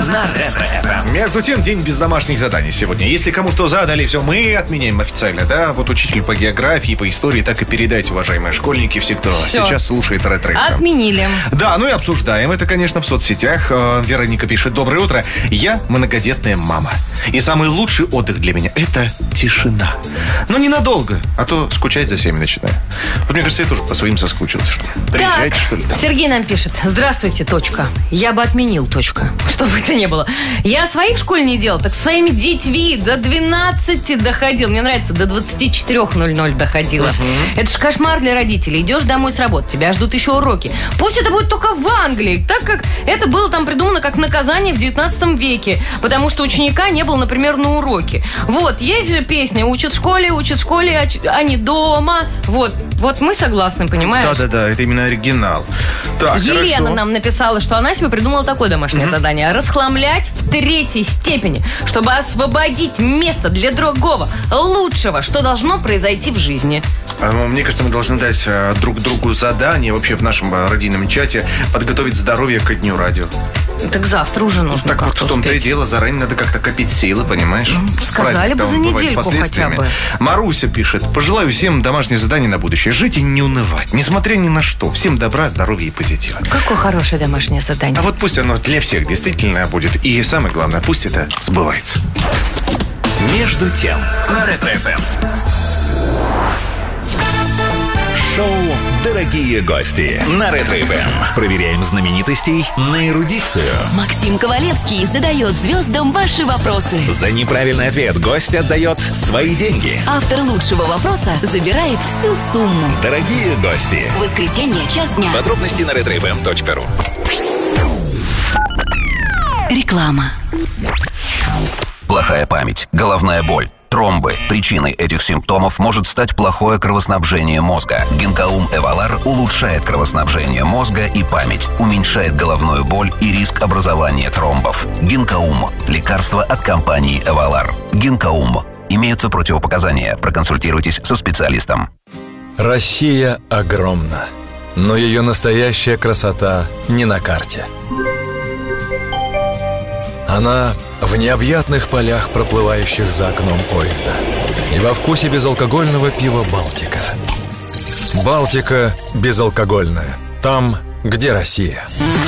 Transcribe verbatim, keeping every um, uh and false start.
на Ретро-эф эм. Между тем, день без домашних заданий сегодня. Если кому что задали, все, мы отменяем официально, да? Вот учитель по географии, по истории, так и передайте, уважаемые школьники, все, кто Всё. сейчас слушает Ретро-эф эм. Отменили. Да, ну и обсуждаем это, конечно, в соцсетях. Э, Вероника пишет: доброе утро. Я многодетная мама. И самый лучший отдых для меня — это тишина. Но ненадолго, а то скучать за всеми начинаю. Вот мне кажется, я тоже по своим соскучился. Что ли. Приезжайте, Так, что ли, там. Сергей нам пишет: здравствуйте, точка. Я бы отменил, точка. Что бы это ни было. Я своих в школе не делал, так своими детьми до двенадцати доходил. Мне нравится, до двадцати четырёх ноль-ноль доходила. Uh-huh. Это ж кошмар для родителей. Идешь домой с работы, тебя ждут еще уроки. Пусть это будет только в Англии, так как это было там придумано как наказание в девятнадцатом веке, потому что ученика не было, например, на уроке. Вот, есть же песня: учат в школе, учат в школе, а, ч- а не дома. Вот, вот мы согласны, понимаешь? Да-да-да, это именно оригинал. Так, Елена хорошо. нам написала, что она себе придумала такое домашнее mm-hmm. задание: расхламлять в третьей степени, чтобы освободить место для другого, лучшего, что должно произойти в жизни. А, мне кажется, мы должны дать а, друг другу задание вообще в нашем а, родийном чате подготовить здоровье ко дню радио. Так завтра уже нужно Так вот в том-то и дело, заранее надо как-то копить силы, понимаешь? Mm, сказали бы за недельку хотя бы. Маруся пишет: пожелаю всем домашнее задание на будущее: жить и не унывать, несмотря ни на что. Всем добра, здоровья и позитива. Какое хорошее домашнее задание. А вот пусть оно для всех действительно будет. И самое главное, пусть это сбывается. Между тем на Ретро-эф эм. Шоу «Дорогие гости» на Ретро-эф эм. Проверяем знаменитостей на эрудицию. Максим Ковалевский задает звездам ваши вопросы. За неправильный ответ гость отдает свои деньги. Автор лучшего вопроса забирает всю сумму. Дорогие гости. В воскресенье, час дня. Подробности на ретро эф эм точка ру. Реклама. Плохая память, головная боль, тромбы. Причиной этих симптомов может стать плохое кровоснабжение мозга. Гинкаум Эвалар улучшает кровоснабжение мозга и память, уменьшает головную боль и риск образования тромбов. Гинкаум – лекарство от компании Эвалар. Гинкаум. Имеются противопоказания. Проконсультируйтесь со специалистом. Россия огромна, но ее настоящая красота не на карте. Она в необъятных полях, проплывающих за окном поезда, и во вкусе безалкогольного пива «Балтика». «Балтика» безалкогольная. Там, где Россия.